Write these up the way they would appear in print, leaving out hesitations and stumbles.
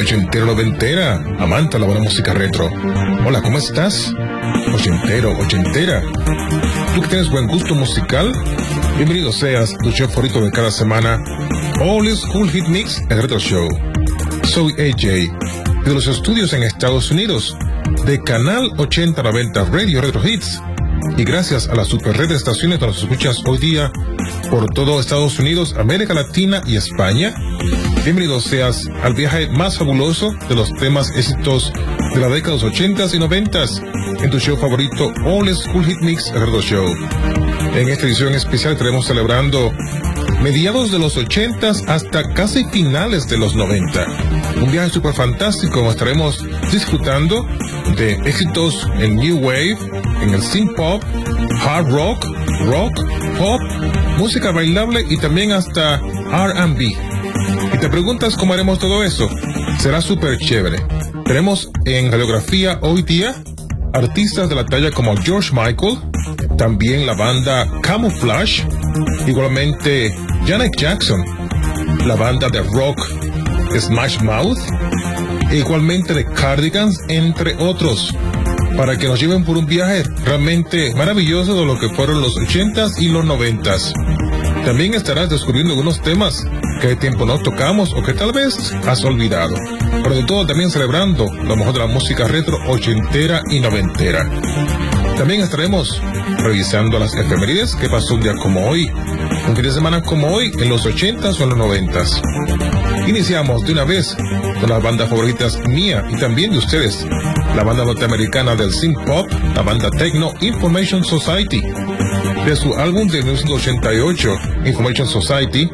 ochentera, noventera, amante de la buena música retro. Hola, ¿cómo estás? Ochentero, ochentera. ¿Tú que tienes buen gusto musical? Bienvenido seas, tu show favorito de cada semana, All School Hit Mix, el Retro Show. Soy AJ, de los estudios en Estados Unidos, de Canal 8090 Radio Retro Hits, y gracias a la super red de estaciones donde nos escuchas hoy día por todo Estados Unidos, América Latina y España. Bienvenido seas al viaje más fabuloso de los temas éxitos de la década de los 80s y 90s en tu show favorito, All School Hit Mix, el Retro Show. En esta edición especial estaremos celebrando mediados de los 80s hasta casi finales de los 90. Un viaje súper fantástico. Estaremos disfrutando de éxitos en New Wave, en el synth pop, hard rock, rock, pop, música bailable y también hasta R&B. Y te preguntas cómo haremos todo eso. Será súper chévere. Tenemos en radiografía hoy día artistas de la talla como George Michael, también la banda Camouflage, igualmente Janet Jackson, la banda de rock Smash Mouth, e igualmente de Cardigans, entre otros, para que nos lleven por un viaje realmente maravilloso de lo que fueron los 80s y los 90s. También estarás descubriendo algunos temas que de tiempo no tocamos o que tal vez has olvidado, pero de todo también celebrando lo mejor de la música retro ochentera y noventera. También estaremos revisando las efemérides que pasó un día como hoy, un fin de semana como hoy, en los 80s o en los 90s. Iniciamos de una vez con las bandas favoritas mía y también de ustedes, la banda norteamericana del synth pop, la banda techno Information Society, de su álbum de 1988, Information Society,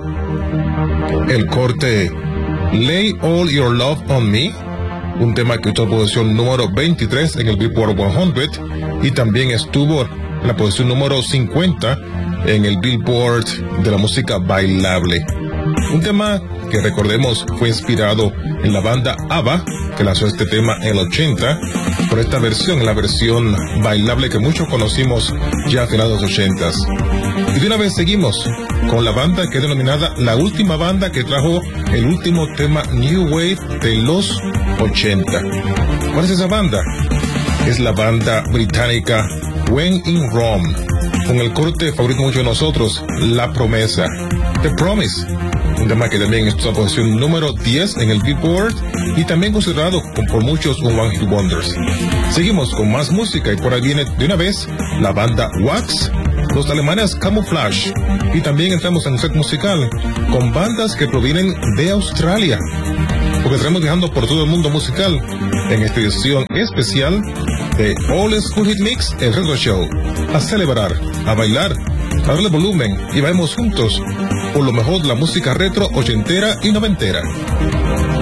el corte Lay All Your Love on Me, un tema que tuvo posición número 23 en el Billboard 100 y también estuvo en la posición número 50 en el Billboard de la música bailable. Un tema que, recordemos, fue inspirado en la banda ABBA, que lanzó este tema en el 80, por esta versión, la versión bailable que muchos conocimos ya a finales de los 80s. Y de una vez seguimos con la banda que es denominada la última banda que trajo el último tema New Wave de los 80. ¿Cuál es esa banda? Es la banda británica When in Rome, con el corte favorito de muchos de nosotros, La Promesa, The Promise, un tema que también estuvo en la posición número 10 en el Billboard y también considerado por muchos un One Hit Wonders. Seguimos con más música y por ahí viene de una vez la banda Wax, los alemanes Camouflage, y también entramos en un set musical con bandas que provienen de Australia, porque estaremos viajando por todo el mundo musical en esta edición especial de All School Hit Mix, el Retro Show. A celebrar, a bailar, a darle volumen y vayamos juntos por lo mejor de la música retro ochentera y noventera.